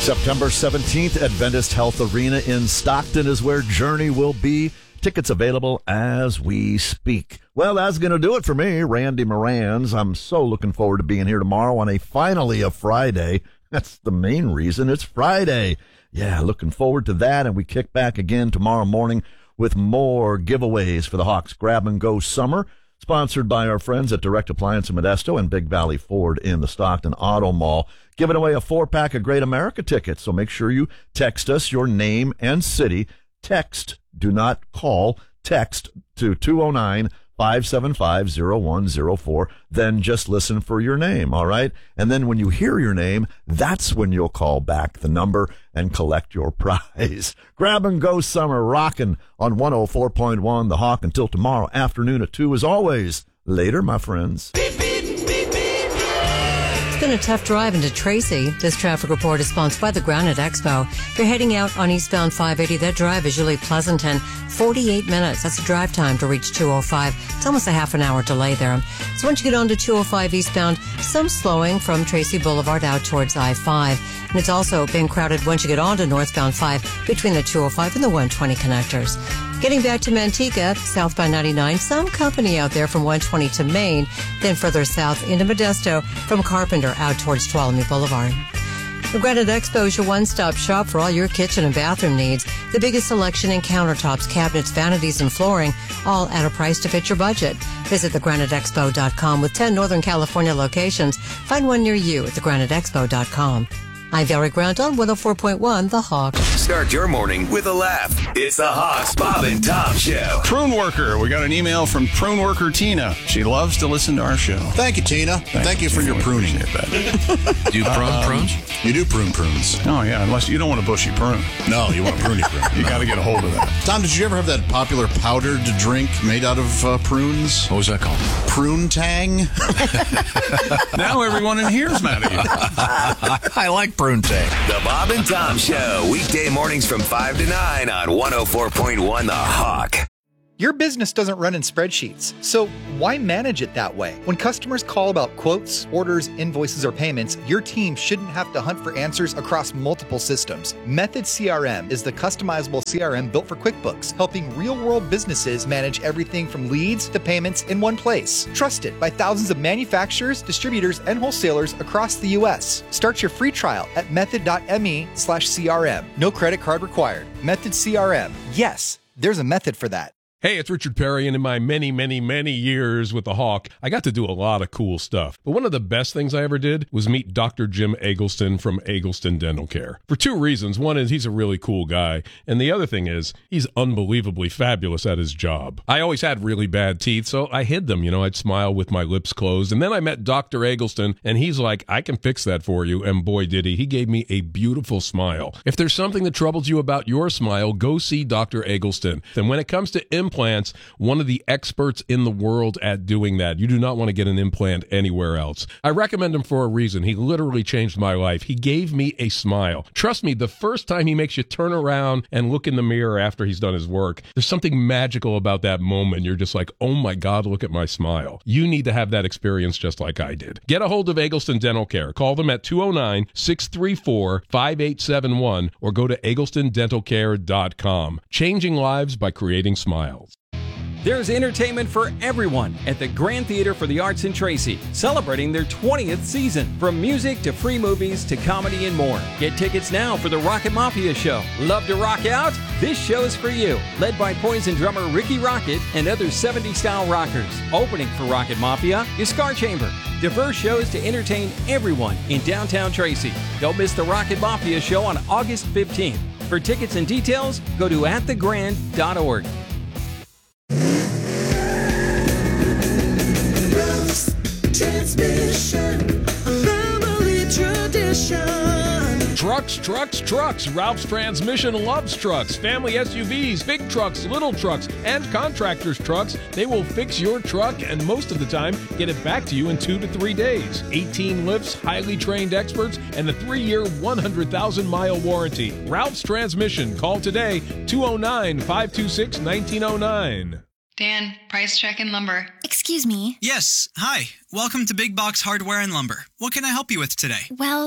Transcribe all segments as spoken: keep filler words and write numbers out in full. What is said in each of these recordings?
September seventeenth, Adventist Health Arena in Stockton is where Journey will be. Tickets available as we speak. Well, that's going to do it for me, Randy Morans. I'm so looking forward to being here tomorrow on a finally a Friday. That's the main reason. It's Friday. Yeah, looking forward to that. And we kick back again tomorrow morning with more giveaways for the Hawks Grab and Go Summer, sponsored by our friends at Direct Appliance in Modesto and Big Valley Ford in the Stockton Auto Mall. Giving away a four-pack of Great America tickets. So make sure you text us your name and city. Text, do not call. Text to two oh nine, five seven five, oh one oh four. Then just listen for your name, all right? And then when you hear your name, that's when you'll call back the number and collect your prize. Grab and Go Summer rocking on one oh four point one The Hawk until tomorrow afternoon at two as always. Later, my friends. It's been a tough drive into Tracy. This traffic report is sponsored by the Granite Expo. If you're heading out on eastbound five eighty, that drive is usually Pleasanton. forty-eight minutes. That's a drive time to reach two oh five. It's almost a half an hour delay there. So once you get on to two oh five eastbound, some slowing from Tracy Boulevard out towards I five. And it's also been crowded once you get on to northbound five between the two oh five and the one twenty connectors. Getting back to Manteca, southbound ninety-nine, some company out there from one twenty to Maine, then further south into Modesto from Carpenter out towards Tuolumne Boulevard. The Granite Expo is your one-stop shop for all your kitchen and bathroom needs. The biggest selection in countertops, cabinets, vanities, and flooring, all at a price to fit your budget. Visit the granite expo dot com with ten Northern California locations. Find one near you at the granite expo dot com. I'm Valerie Grant on one oh four point one The Hawk. Start your morning with a laugh. It's the Hawks, Bob and Tom Show. Prune Worker. We got an email from Prune Worker Tina. She loves to listen to our show. Thank you, Tina. Thank, Thank you for your pruning. Do you prune um, prunes? You do prune prunes. Oh, yeah, unless you don't want a bushy prune. No, you want a pruny prune. You no. got to get a hold of that. Tom, did you ever have that popular powdered drink made out of uh, prunes? What was that called? Prune Tang. Now everyone in here is mad at you. I like Prune Tang. The Bob and Tom Show, weekday mornings from five to nine on one oh four point one The Hawk. Your business doesn't run in spreadsheets, so why manage it that way? When customers call about quotes, orders, invoices, or payments, your team shouldn't have to hunt for answers across multiple systems. Method C R M is the customizable C R M built for QuickBooks, helping real-world businesses manage everything from leads to payments in one place. Trusted by thousands of manufacturers, distributors, and wholesalers across the U S. Start your free trial at method.me slash CRM. No credit card required. Method C R M. Yes, there's a method for that. Hey, it's Richard Perry, and in my many, many, many years with the Hawk, I got to do a lot of cool stuff. But one of the best things I ever did was meet Doctor Jim Eggleston from Eggleston Dental Care. For two reasons. One is he's a really cool guy, and the other thing is he's unbelievably fabulous at his job. I always had really bad teeth, so I hid them. You know, I'd smile with my lips closed, and then I met Doctor Eggleston, and he's like, I can fix that for you, and boy did he. He gave me a beautiful smile. If there's something that troubles you about your smile, go see Doctor Eggleston. And when it comes to implants, implants, one of the experts in the world at doing that. You do not want to get an implant anywhere else. I recommend him for a reason. He literally changed my life. He gave me a smile. Trust me, the first time he makes you turn around and look in the mirror after he's done his work, there's something magical about that moment. You're just like, oh my God, look at my smile. You need to have that experience just like I did. Get a hold of Eggleston Dental Care. Call them at two oh nine, six three four, five eight seven one or go to eggleston dental care dot com. Changing lives by creating smiles. There's entertainment for everyone at the Grand Theater for the Arts in Tracy, celebrating their twentieth season. From music to free movies to comedy and more. Get tickets now for the Rocket Mafia show. Love to rock out? This show is for you. Led by Poison drummer Ricky Rocket and other seventies-style rockers. Opening for Rocket Mafia is Scar Chamber. Diverse shows to entertain everyone in downtown Tracy. Don't miss the Rocket Mafia show on August fifteenth. For tickets and details, go to at the grand dot org. Transmission, family tradition. Trucks, trucks, trucks. Ralph's Transmission loves trucks. Family S U Vs, big trucks, little trucks, and contractors' trucks. They will fix your truck and most of the time get it back to you in two to three days. eighteen lifts, highly trained experts, and a three-year, one hundred thousand mile warranty. Ralph's Transmission. Call today, two oh nine, five two six, nineteen oh nine. Dan, price check and lumber. Excuse me. Yes. Hi. Welcome to Big Box Hardware and Lumber. What can I help you with today? Well,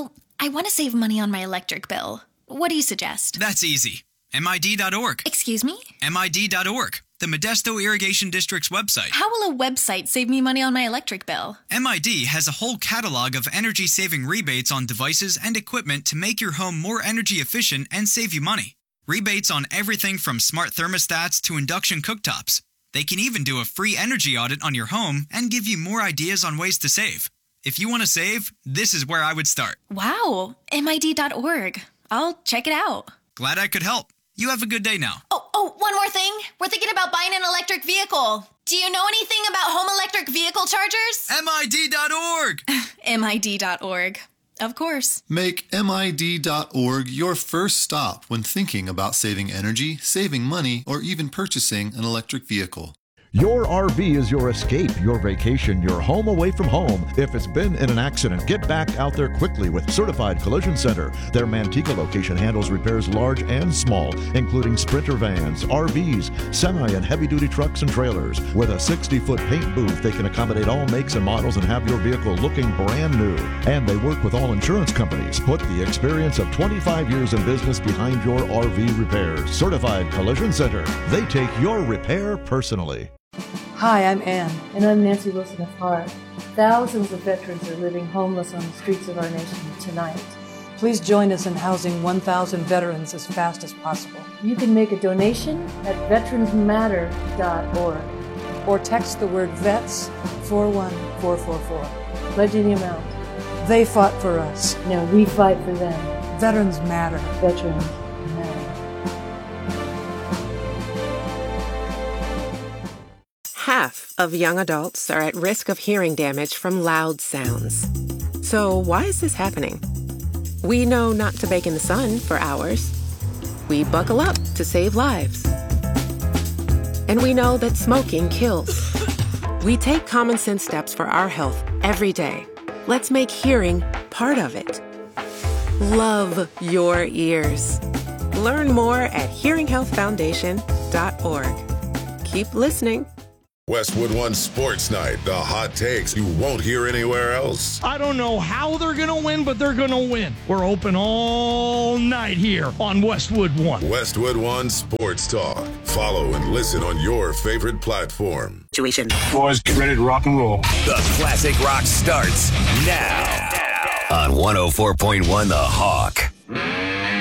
I want to save money on my electric bill. What do you suggest? That's easy. M I D dot org. Excuse me? M I D dot org, the Modesto Irrigation District's website. How will a website save me money on my electric bill? M I D has a whole catalog of energy-saving rebates on devices and equipment to make your home more energy efficient and save you money. Rebates on everything from smart thermostats to induction cooktops. They can even do a free energy audit on your home and give you more ideas on ways to save. If you want to save, this is where I would start. Wow, M I D dot org. I'll check it out. Glad I could help. You have a good day now. Oh, oh, one more thing. We're thinking about buying an electric vehicle. Do you know anything about home electric vehicle chargers? M I D dot org. M I D dot org. Of course. Make M I D dot org your first stop when thinking about saving energy, saving money, or even purchasing an electric vehicle. Your R V is your escape, your vacation, your home away from home. If it's been in an accident, get back out there quickly with Certified Collision Center. Their Manteca location handles repairs large and small, including Sprinter vans, R Vs, semi and heavy-duty trucks and trailers. With a sixty-foot paint booth, they can accommodate all makes and models and have your vehicle looking brand new. And they work with all insurance companies. Put the experience of twenty-five years in business behind your R V repairs. Certified Collision Center. They take your repair personally. Hi, I'm Ann. And I'm Nancy Wilson of Heart. Thousands of veterans are living homeless on the streets of our nation tonight. Please join us in housing one thousand veterans as fast as possible. You can make a donation at veterans matter dot org or text the word VETS four one four four four. Pledge any amount. They fought for us. Now we fight for them. Veterans matter. Veterans matter. Half of young adults are at risk of hearing damage from loud sounds. So why is this happening? We know not to bake in the sun for hours. We buckle up to save lives. And we know that smoking kills. We take common sense steps for our health every day. Let's make hearing part of it. Love your ears. Learn more at hearing health foundation dot org. Keep listening. Westwood One Sports Night, the hot takes you won't hear anywhere else. I don't know how they're going to win, but they're going to win. We're open all night here on Westwood One. Westwood One Sports Talk. Follow and listen on your favorite platform. Situation. Boys, get ready to rock and roll. The classic rock starts now on one oh four point one The Hawk.